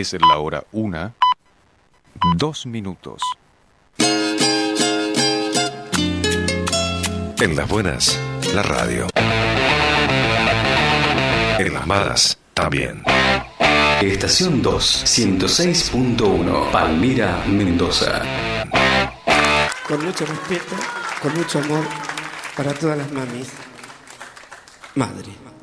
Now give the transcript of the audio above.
Es la hora 1:02. En las buenas, la radio. En las malas, también. Estación 2, 106.1, Palmira, Mendoza. Con mucho respeto, con mucho amor para todas las mamis. Madre.